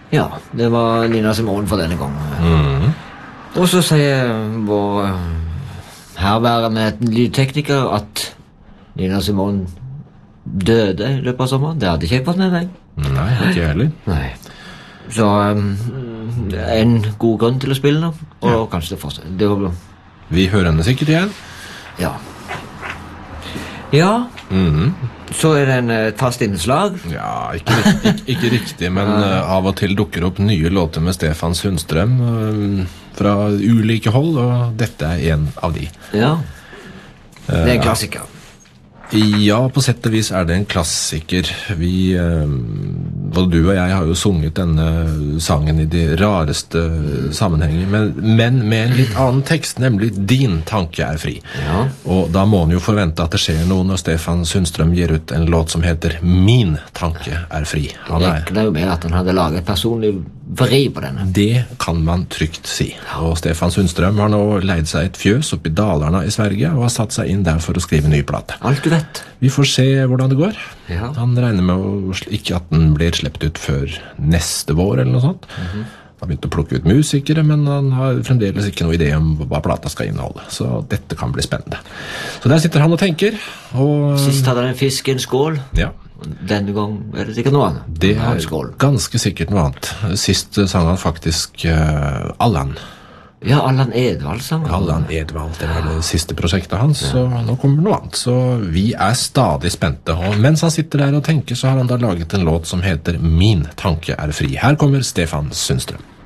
Ja, det var Nina Simone for denne gangen. Og så sier vår herværende lydtekniker at Nina Simone døde I løpet av sommeren. Det hadde ikke jeg fått med meg. Nei, ikke jeg heller. Nei. Så en god grunn til å spille nå, og kanskje det fortsatt. Det var... Vi hører henne sikkert igjen. Ja. Ja, så det en fast innslag. Ja, ikke riktig, men av og til dukker opp nye låter med Stefan Sundstrøm fra ulike hold, og dette en av de. Ja, det en klassiker. Ja, på sett og vis det en klassiker. Både du og jeg har jo sunget denne sangen I de rareste sammenhenger, men med en litt annen tekst, nemlig «Din tanke fri». Ja. Og da må man jo forvente at det skjer noe når Stefan Sundstrøm gir ut en låt som heter «Min tanke fri». Han regner jo med at han hadde laget personlig vri på denne. Det kan man trygt si. Og Stefan Sundstrøm har nå leid seg et fjøs oppe I Dalarna I Sverige og har satt seg inn der for å skrive ny plate. Alt du vet. Vi får se hvordan det går. Ja. Han regner med ikke at den blir slept ut før neste vår eller noe sånt. Han har begynt å plukke ut musikere, men han har fremdeles ikke noe idé om hva plata skal inneholde. Så dette kan bli spennende. Så der sitter han og tenker. Og Sist hadde han en fisk I en skål. Ja. Denne gang det sikkert noe annet. Det ganske sikkert noe annet. Sist sang han faktisk Allan. Ja, Allan Edvald sang han. Allan Edvald, det var det siste prosjektet hans, så nå kommer noe annet. Så vi stadig spente, og mens han sitter der og tenker, så har han da laget en låt som heter «Min tanke fri». Her kommer Stefan Sundstrøm.